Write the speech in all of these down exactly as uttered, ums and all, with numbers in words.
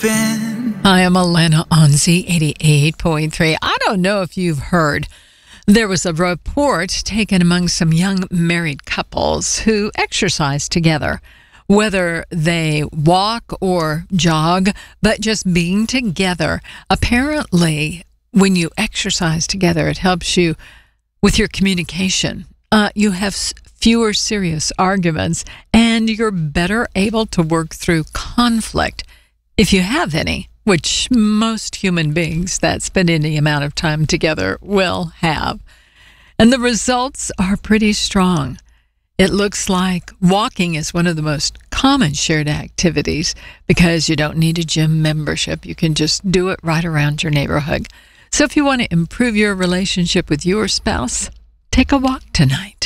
been? I am Alana on Z eighty-eight point three. I don't know if you've heard. There was a report taken among some young married couples who exercise together, whether they walk or jog, but just being together. Apparently, when you exercise together, it helps you with your communication. Uh, you have fewer serious arguments, and you're better able to work through conflict, if you have any, which most human beings that spend any amount of time together will have. And the results are pretty strong. It looks like walking is one of the most common shared activities because you don't need a gym membership. You can just do it right around your neighborhood. So if you want to improve your relationship with your spouse, take a walk tonight.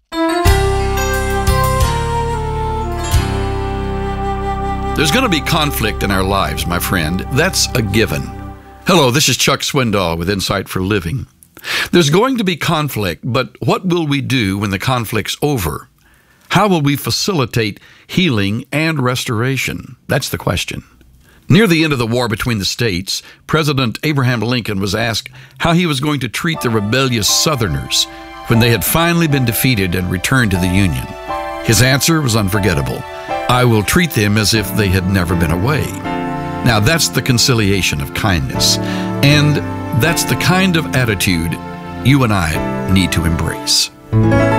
There's going to be conflict in our lives, my friend. That's a given. Hello, this is Chuck Swindoll with Insight for Living. There's going to be conflict, but what will we do when the conflict's over? How will we facilitate healing and restoration? That's the question. Near the end of the war between the states, President Abraham Lincoln was asked how he was going to treat the rebellious Southerners when they had finally been defeated and returned to the Union. His answer was unforgettable. I will treat them as if they had never been away. Now that's the conciliation of kindness, and that's the kind of attitude you and I need to embrace.